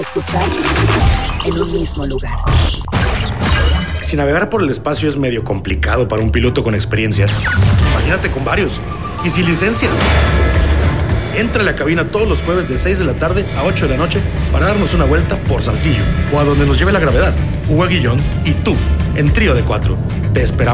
Escuchar en un mismo lugar. Si navegar por el espacio es medio complicado para un piloto con experiencia, imagínate con varios y sin licencia. Entra a la cabina todos los jueves de 6 de la tarde a 8 de la noche para darnos una vuelta por Saltillo o a donde nos lleve la gravedad. Hugo Aguillón y tú, en Trío de 4. Te esperamos.